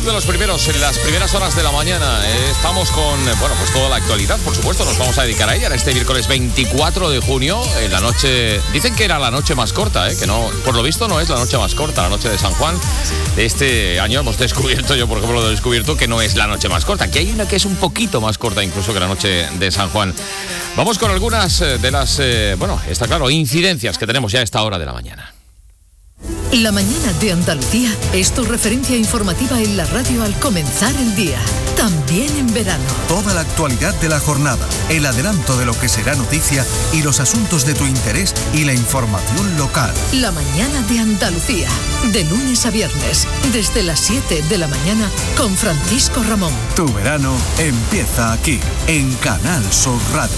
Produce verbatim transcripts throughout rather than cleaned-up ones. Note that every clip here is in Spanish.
de los primeros, en las primeras horas de la mañana. Eh, estamos con, bueno, pues toda la actualidad, por supuesto, nos vamos a dedicar a ella en este miércoles veinticuatro de junio, en la noche, dicen que era la noche más corta, eh, que no, por lo visto no es la noche más corta, la noche de San Juan. De este año hemos descubierto, yo por ejemplo lo he descubierto, que no es la noche más corta, que hay una que es un poquito más corta incluso que la noche de San Juan. Vamos con algunas de las, eh, bueno, está claro, incidencias que tenemos ya a esta hora de la mañana. La mañana de Andalucía es tu referencia informativa en la radio al comenzar el día, también en verano. Toda la actualidad de la jornada, el adelanto de lo que será noticia y los asuntos de tu interés y la información local. La mañana de Andalucía, de lunes a viernes, desde las siete de la mañana con Francisco Ramón. Tu verano empieza aquí, en Canal Sur Radio.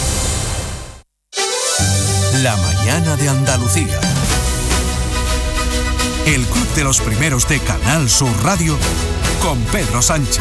La mañana de Andalucía. El Club de los Primeros de Canal Sur Radio con Pedro Sánchez.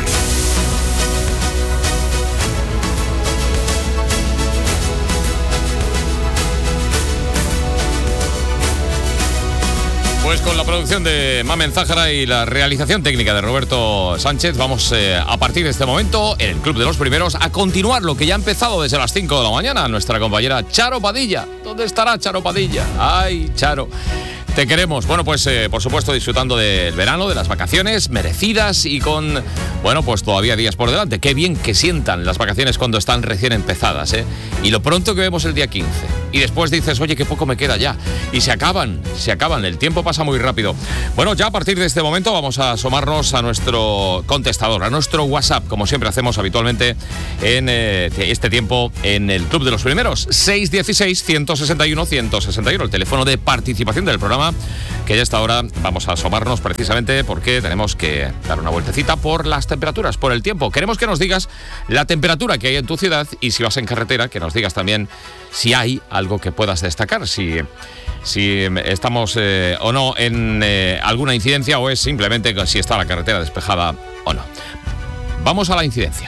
Pues con la producción de Mamen Zájara y la realización técnica de Roberto Sánchez, vamos eh, a partir de este momento en el Club de los Primeros a continuar lo que ya ha empezado desde las cinco de la mañana. Nuestra compañera Charo Padilla. ¿Dónde estará Charo Padilla? Ay, Charo. Te queremos. Bueno, pues eh, por supuesto disfrutando del verano, de las vacaciones merecidas y con, bueno, pues todavía días por delante. Qué bien que sientan las vacaciones cuando están recién empezadas, ¿eh? Y lo pronto que vemos el día quince. Y después dices, oye, qué poco me queda ya. Y se acaban, se acaban. El tiempo pasa muy rápido. Bueno, ya a partir de este momento vamos a asomarnos a nuestro contestador, a nuestro WhatsApp, como siempre hacemos habitualmente en eh, este tiempo en el Club de los Primeros. seis uno seis, uno seis uno, uno seis uno, el teléfono de participación del programa, que ya a esta hora vamos a asomarnos precisamente porque tenemos que dar una vueltecita por las temperaturas, por el tiempo. Queremos que nos digas la temperatura que hay en tu ciudad y si vas en carretera, que nos digas también si hay algo que puedas destacar, si, si estamos eh, o no en eh, alguna incidencia o es simplemente si está la carretera despejada o no. Vamos a la incidencia.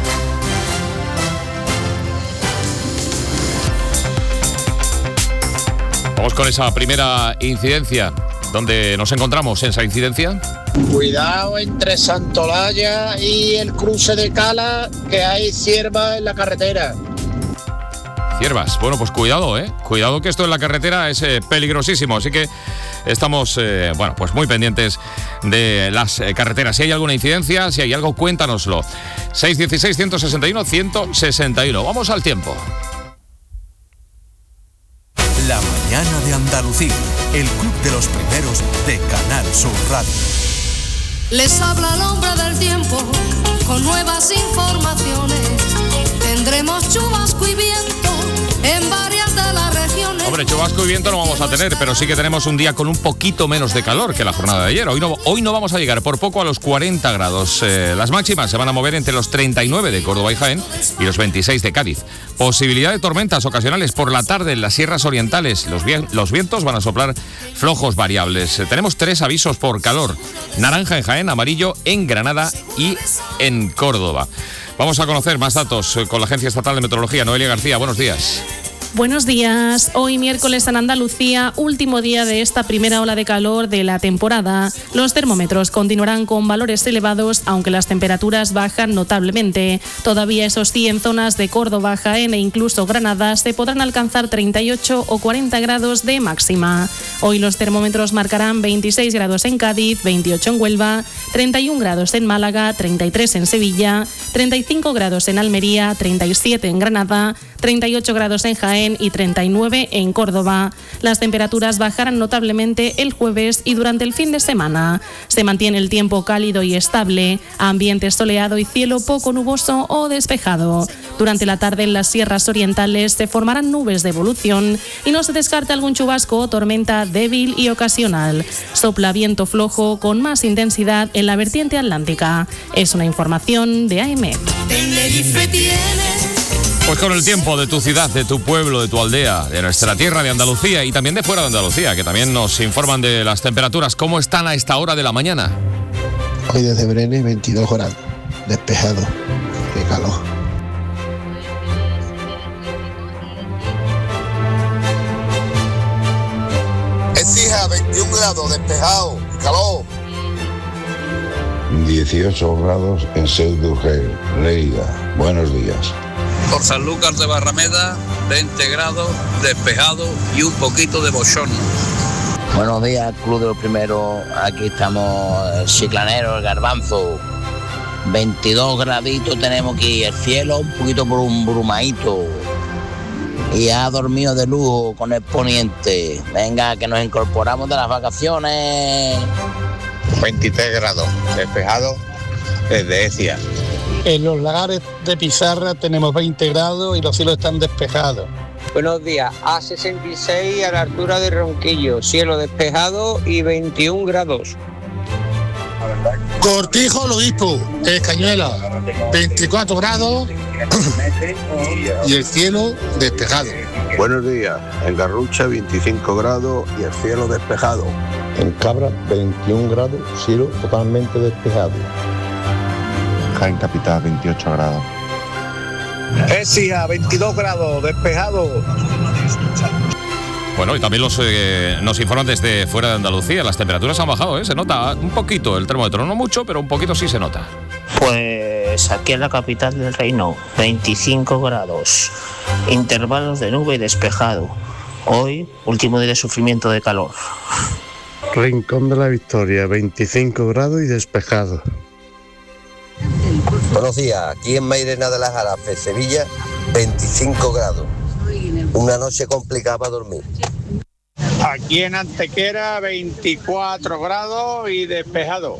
Vamos con esa primera incidencia. ¿Dónde nos encontramos en esa incidencia? Cuidado entre Santolaya y el cruce de Cala, que hay ciervas en la carretera. Ciervas, bueno, pues cuidado, ¿eh? Cuidado que esto en la carretera es eh, peligrosísimo, así que estamos, eh, bueno, pues muy pendientes de las eh, carreteras. Si hay alguna incidencia, si hay algo, cuéntanoslo. seis uno seis, uno seis uno, uno seis uno. Vamos al tiempo. La mañana de Andalucía, el Club de los Primeros de Canal Sur Radio. Les habla el hombre del tiempo con nuevas informaciones. Tendremos chubasco y viento en varias de las regiones. Hombre, chubasco y viento no vamos a tener, pero sí que tenemos un día con un poquito menos de calor que la jornada de ayer. Hoy no, hoy no vamos a llegar por poco a los cuarenta grados. Eh, las máximas se van a mover entre los treinta y nueve de Córdoba y Jaén y los veintiséis de Cádiz. Posibilidad de tormentas ocasionales por la tarde en las sierras orientales. Los, vi- los vientos van a soplar flojos variables. Eh, tenemos tres avisos por calor. Naranja en Jaén, amarillo en Granada y en Córdoba. Vamos a conocer más datos con la Agencia Estatal de Meteorología. Noelia García, buenos días. Buenos días. Hoy miércoles en Andalucía, último día de esta primera ola de calor de la temporada. Los termómetros continuarán con valores elevados, aunque las temperaturas bajan notablemente. Todavía eso sí, en zonas de Córdoba, Jaén e incluso Granada se podrán alcanzar treinta y ocho o cuarenta grados de máxima. Hoy los termómetros marcarán veintiséis grados en Cádiz, veintiocho en Huelva, treinta y un grados en Málaga, treinta y tres en Sevilla, treinta y cinco grados en Almería, treinta y siete en Granada, treinta y ocho grados en Jaén y treinta y nueve en Córdoba. Las temperaturas bajarán notablemente el jueves y durante el fin de semana. Se mantiene el tiempo cálido y estable, ambiente soleado y cielo poco nuboso o despejado. Durante la tarde en las sierras orientales se formarán nubes de evolución y no se descarta algún chubasco o tormenta débil y ocasional. Sopla viento flojo con más intensidad en la vertiente atlántica. Es una información de A E M E T. Tenerife tiene Pues con el tiempo de tu ciudad, de tu pueblo, de tu aldea, de nuestra tierra, de Andalucía y también de fuera de Andalucía, que también nos informan de las temperaturas. ¿Cómo están a esta hora de la mañana? Hoy desde Brenes, veintidós grados, despejado, qué calor. Exija veintiún grados, despejado, calor. dieciocho grados en Seu d'Urgell, Lleida. Buenos días. Por San Lucas de Barrameda, veinte grados, despejado y un poquito de bochorno. Buenos días, Club de los Primeros. Aquí estamos, el Chiclanero, el Garbanzo. veintidós graditos tenemos aquí, el cielo un poquito brumadito. Y ha dormido de lujo con el poniente. Venga, que nos incorporamos de las vacaciones. veintitrés grados, despejado desde Ecija. En los lagares de Pizarra tenemos veinte grados y los cielos están despejados. Buenos días, A sesenta y seis a la altura de Ronquillo, cielo despejado y veintiún grados. Cortijo, el Obispo, Escañuela, veinticuatro grados y el cielo despejado. Buenos días. En Garrucha, veinticinco grados y el cielo despejado. En Cabra, veintiún grados, cielo totalmente despejado. Jaén Capital, veintiocho grados. Ecija, veintidós grados, despejado. Bueno, y también los, eh, nos informan desde fuera de Andalucía. Las temperaturas han bajado, ¿eh? Se nota un poquito el termómetro, no mucho, pero un poquito sí se nota. Pues aquí en la capital del reino, veinticinco grados, intervalos de nube y despejado. Hoy, último día de sufrimiento de calor. Rincón de la Victoria, veinticinco grados y despejado. Buenos días, aquí en Mairena de las Jarafes, Sevilla, veinticinco grados. Una noche complicada para dormir. Aquí en Antequera, veinticuatro grados y despejado.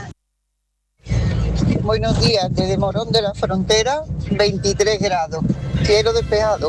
Buenos días, desde Morón de la Frontera, veintitrés grados, cielo despejado.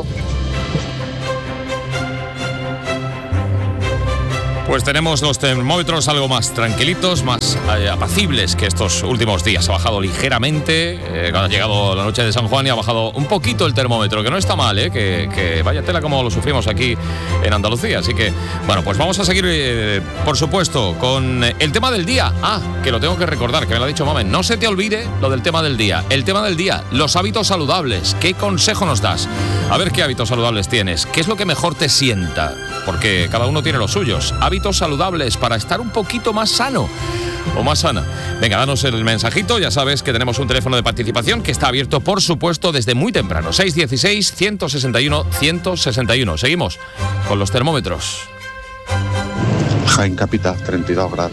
Pues tenemos los termómetros algo más tranquilitos, más eh, apacibles que estos últimos días. Ha bajado ligeramente, eh, ha llegado la noche de San Juan y ha bajado un poquito el termómetro, que no está mal, eh, que, que vaya tela como lo sufrimos aquí en Andalucía. Así que, bueno, pues vamos a seguir, eh, por supuesto, con el tema del día. Ah, que lo tengo que recordar, que me lo ha dicho Mamen. No se te olvide lo del tema del día. El tema del día, los hábitos saludables. ¿Qué consejo nos das? A ver qué hábitos saludables tienes. ¿Qué es lo que mejor te sienta? Porque cada uno tiene los suyos. Hábitos saludables para estar un poquito más sano o más sana. Venga, danos el mensajito. Ya sabes que tenemos un teléfono de participación que está abierto, por supuesto, desde muy temprano. seis uno seis, uno seis uno, uno seis uno. Seguimos con los termómetros. Jaén Capital, treinta y dos grados.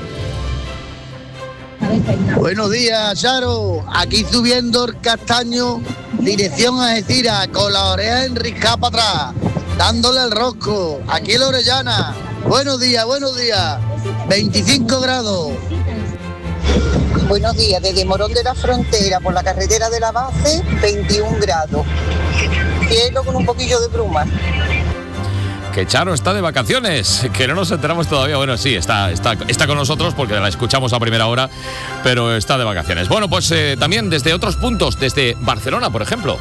Buenos días, Charo. Aquí subiendo el Castaño, dirección a Algeciras, con la oreja enriscada para atrás, dándole el rosco. Aquí en la Orellana. Buenos días, buenos días. veinticinco grados. Buenos días, desde Morón de la Frontera, por la carretera de la Base, veintiún grados. Cielo con un poquillo de bruma. Que Charo está de vacaciones, que no nos enteramos todavía. Bueno, sí, está, está, está con nosotros porque la escuchamos a primera hora, pero está de vacaciones. Bueno, pues eh, también desde otros puntos, desde Barcelona, por ejemplo.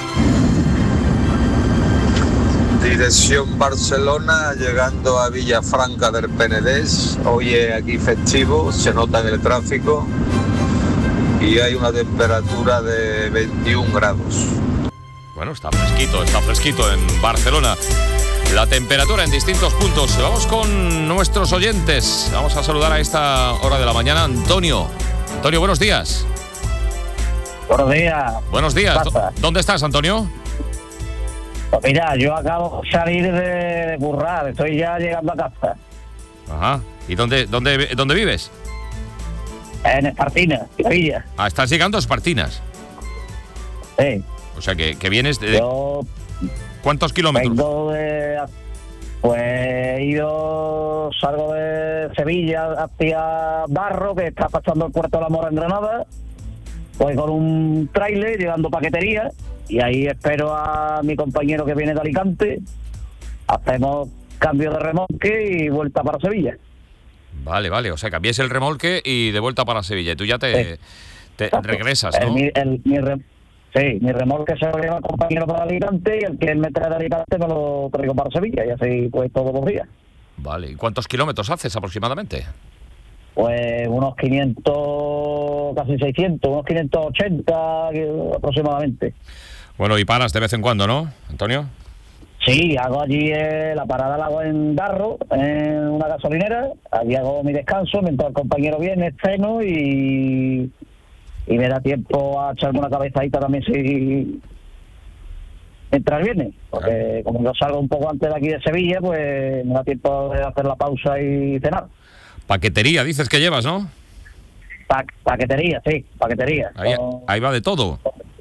Dirección Barcelona, llegando a Villafranca del Penedés. Hoy es aquí festivo, se nota en el tráfico y hay una temperatura de veintiún grados. Bueno, está fresquito, está fresquito en Barcelona. La temperatura en distintos puntos. Vamos con nuestros oyentes. Vamos a saludar a esta hora de la mañana Antonio. Antonio, buenos días. Buenos días. Buenos días. ¿Dónde estás, Antonio? Pues mira, yo acabo de salir de currar, estoy ya llegando a casa. Ajá. ¿Y dónde, dónde, dónde vives? En Espartinas, Sevilla. Ah, estás llegando a Espartinas. Sí. O sea, que, que vienes de... Yo ¿Cuántos kilómetros? Vengo de... Pues he ido... Salgo de Sevilla hacia Barro, que está pasando el puerto de la Mora en Granada. Voy con un tráiler llevando paquetería. Y ahí espero a mi compañero que viene de Alicante. Hacemos cambio de remolque y vuelta para Sevilla. Vale, vale. O sea, cambiéis el remolque y de vuelta para Sevilla. Y tú ya te, sí. te regresas, ¿no? El, mi, el, mi rem, sí, mi remolque se lo lleva el compañero para Alicante y el que él me trae de Alicante me lo traigo para Sevilla. Y así pues todos los días. Vale. ¿Y cuántos kilómetros haces aproximadamente? Pues unos quinientos, casi seiscientos, unos quinientos ochenta aproximadamente. Bueno, y paras de vez en cuando, ¿no, Antonio? Sí, hago allí eh, la parada la hago en Darro, en una gasolinera. Allí hago mi descanso mientras el compañero viene, ceno y, y me da tiempo a echarme una cabezadita también si mientras viene. Porque como yo salgo un poco antes de aquí de Sevilla, pues me da tiempo de hacer la pausa y cenar. Paquetería, dices que llevas, ¿no? Pa paquetería, sí, paquetería. Ahí, no, ahí va de todo.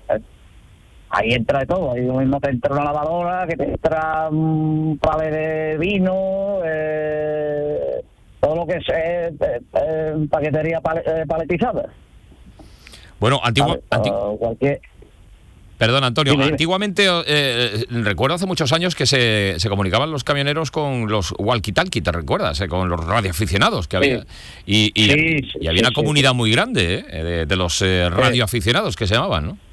Ahí entra de todo, ahí mismo te entra una lavadora, que te entra un palé de vino, eh, todo lo que es eh, eh, paquetería pal eh, paletizada. Bueno, antigua, Vale, anti uh, cualquier... Perdón, Antonio, Dime, dime. antiguamente, eh, recuerdo hace muchos años que se, se comunicaban los camioneros con los walkie-talkie, ¿te recuerdas? Eh, con los radioaficionados que había. Sí. Y, y, Sí, y sí, había una sí, comunidad sí. muy grande eh, de, de los eh, radioaficionados que se llamaban, ¿no?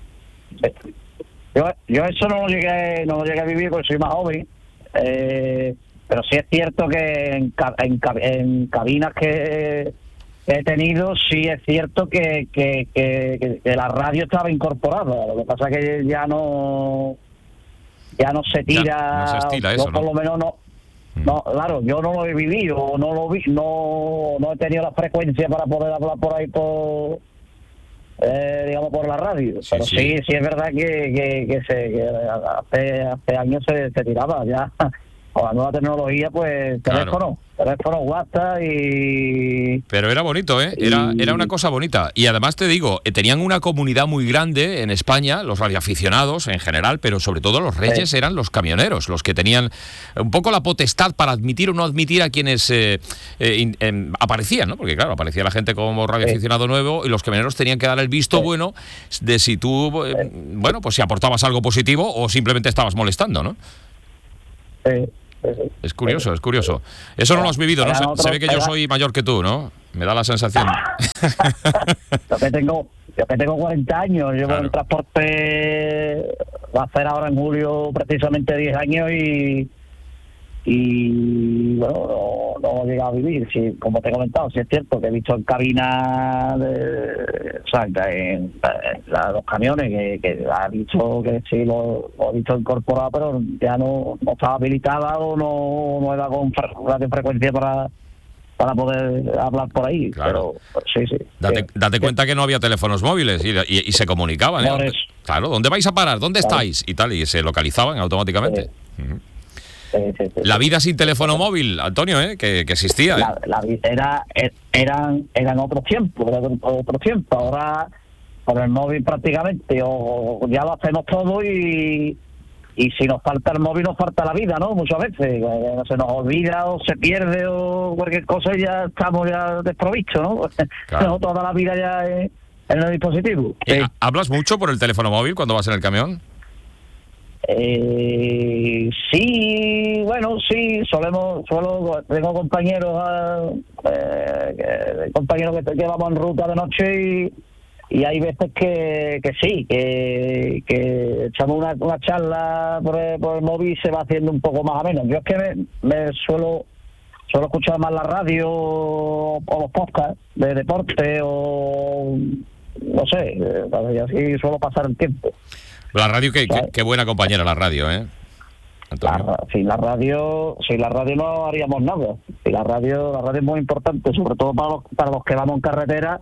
Yo, yo eso no lo llegué, no lo llegué a vivir porque soy más joven, eh, pero sí es cierto que en, ca en, ca en cabinas que he tenido, sí es cierto que, que, que, que la radio estaba incorporada. Lo que pasa es que ya no ya no se tira, Ya, no se estila yo eso, por ¿no? lo menos no. No, claro, yo no lo he vivido, no lo vi, no, no he tenido la frecuencia para poder hablar por ahí por, eh, digamos, por la radio. Sí, Pero sí. sí, sí es verdad que, que, que, se, que hace, hace años se, se tiraba ya. Con la nueva tecnología, pues Claro. teléfono, teléfono, WhatsApp y... Pero era bonito, ¿eh? Era, Y- era una cosa bonita. Y además te digo, eh, tenían una comunidad muy grande en España, los radioaficionados en general, pero sobre todo los reyes Sí. eran los camioneros, los que tenían un poco la potestad para admitir o no admitir a quienes eh, eh, in- em, aparecían, ¿no? Porque claro, aparecía la gente como radioaficionado nuevo y los camioneros tenían que dar el visto bueno de si tú, eh, bueno, pues si aportabas algo positivo o simplemente estabas molestando, ¿no? Sí, sí, sí. Es curioso, es curioso. Eso no lo has vivido, ¿no? Eran Se, otros- se ve que yo era- soy mayor que tú, ¿no? Me da la sensación. Yo que tengo, yo que tengo cuarenta años, llevo Claro. en transporte, va a hacer ahora en julio precisamente diez años y y bueno, no, no he llegado a vivir. Sí, como te he comentado, sí es cierto que he visto en cabina, de, o sea, en, en la- los camiones que, que ha dicho que sí lo, lo he visto incorporado, pero ya no, no estaba habilitada o no, no era con fre- radiofrecuencia para para poder hablar por ahí. Claro. Pero, pero sí, sí. Date, sí. date cuenta que no había teléfonos móviles y, y- y se comunicaban. ¿eh? Por eso. Claro, ¿dónde vais a parar? ¿Dónde Claro. estáis? Y tal, y se localizaban automáticamente. Ujú. Sí, sí, sí. La vida sin teléfono móvil, Antonio, ¿eh? que, que existía. ¿eh? La, la vida era, er- eran eran otros tiempos, eran otros tiempos. Ahora con el móvil prácticamente o ya lo hacemos todo y y si nos falta el móvil nos falta la vida, ¿no? Muchas veces eh, se nos olvida o se pierde o cualquier cosa y ya estamos ya desprovistos, ¿no? Claro. Toda la vida ya en, en el dispositivo. Eh, Sí. ¿Hablas mucho por el teléfono móvil cuando vas en el camión? Eh, sí, bueno, sí, solemos, suelo, tengo compañeros, ah, eh, que- compañeros que, que vamos en ruta de noche y, y hay veces que, que sí, que, que echamos una, una charla por el, por el móvil y se va haciendo un poco más ameno. Yo es que me, me suelo suelo escuchar más la radio o los podcasts de deporte o no sé, eh, y así suelo pasar el tiempo. La radio, qué, qué, Claro. qué buena compañera la radio, ¿eh? Antonio. La- sin la radio, sin la radio no haríamos nada. Y la radio, la radio es muy importante, sobre todo para los, para los que vamos en carretera,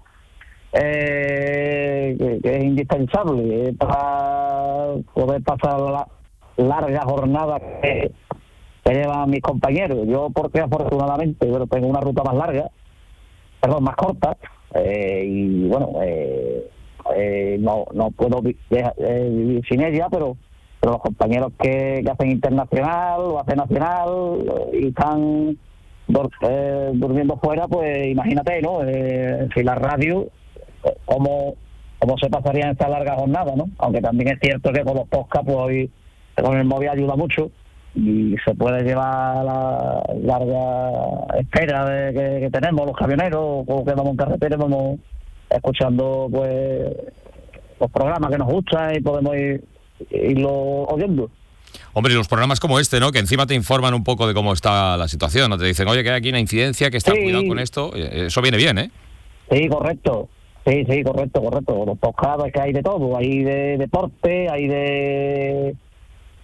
eh, que, que es indispensable eh, para poder pasar la larga jornada que, que llevan mis compañeros. Yo, porque afortunadamente, pero tengo una ruta más larga, perdón, más corta, eh, y bueno, eh, eh, no, no puedo vi- deja- eh, vivir sin ella, pero pero los compañeros que, que hacen internacional o hacen nacional eh, y están dur- eh, durmiendo fuera, pues imagínate, ¿no? Eh, si la radio, eh, ¿cómo, cómo se pasaría en esta larga jornada, ¿no? Aunque también es cierto que con los podcasts, pues hoy con el móvil ayuda mucho y se puede llevar la larga espera de, que, que tenemos los camioneros o que vamos en carretera, vamos escuchando pues los programas que nos gustan y podemos ir irlo oyendo. Hombre, y los programas como este, ¿no? Que encima te informan un poco de cómo está la situación, ¿no? Te dicen, oye, que hay aquí una incidencia, que está Sí. cuidado con esto. Eh, Eso viene bien, ¿eh? Sí, correcto. Sí, sí, correcto, correcto. Los podcasts que hay de todo. Hay de deporte, hay de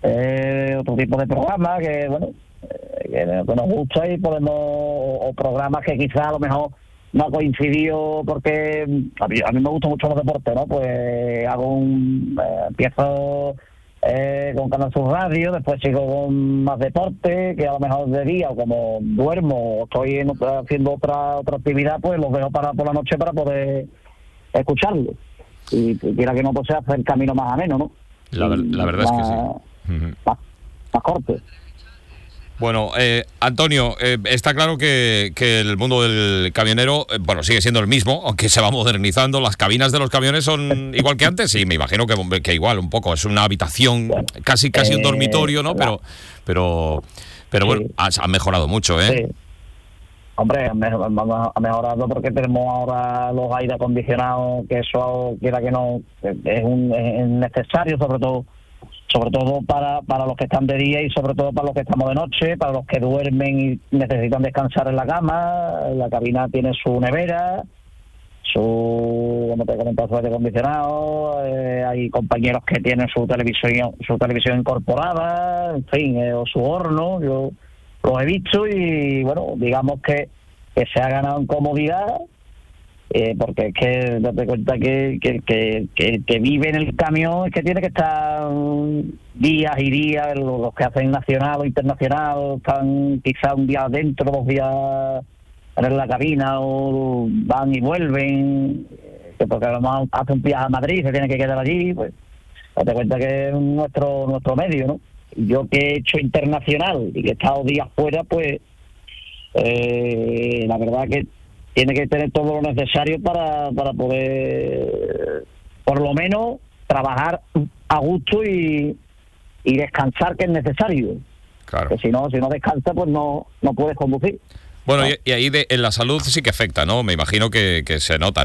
eh, otro tipo de programas que, bueno, eh, que, que nos gusta y podemos, o, o programas que quizás a lo mejor no ha coincidido porque a mí, a mí me gustan mucho los deportes, ¿no? Pues hago un, eh, empiezo eh, con Canal Sur Radio, después sigo con más deporte, que a lo mejor de día, o como duermo o estoy en otra, haciendo otra otra actividad, pues los dejo para por la noche para poder escucharlo. Y quiera que no, pues se hace el camino más ameno, ¿no? La, la verdad más, es que sí. Uh-huh. Más, más corto. Bueno, eh, Antonio, eh, está claro que, que el mundo del camionero, eh, bueno, sigue siendo el mismo, aunque se va modernizando. Las cabinas de los camiones son igual que antes, sí, me imagino que, que igual un poco, es una habitación, casi casi un dormitorio, ¿no? Pero, pero, pero bueno, ha, ha mejorado mucho, ¿eh? Sí. Hombre, ha mejorado porque tenemos ahora los aire acondicionados, que eso, quiera que no, es, un, es necesario, sobre todo sobre todo para, para los que están de día y sobre todo para los que estamos de noche, para los que duermen y necesitan descansar en la cama. La cabina tiene su nevera, su, como te he comentado, su aire acondicionado, eh, hay compañeros que tienen su televisión su televisión incorporada, en fin, eh, o su horno. Yo los he visto y, bueno, digamos que, que se ha ganado en comodidad. Eh, porque es que date cuenta que, que, que, que el que vive en el camión es que tiene que estar días y días, los que hacen nacional o internacional están quizá un día adentro, dos días en la cabina, o van y vuelven, que porque a lo mejor hace un viaje a Madrid, se tiene que quedar allí, pues date cuenta que es nuestro nuestro medio, ¿no? Yo que he hecho internacional y que he estado días fuera, pues eh, la verdad que tiene que tener todo lo necesario para, para poder, por lo menos, trabajar a gusto y, y descansar, que es necesario. Claro. Que si no, si no descansas, pues no, no puedes conducir. Bueno, ¿no? y, y ahí de, en la salud sí que afecta, ¿no? Me imagino que, que se nota.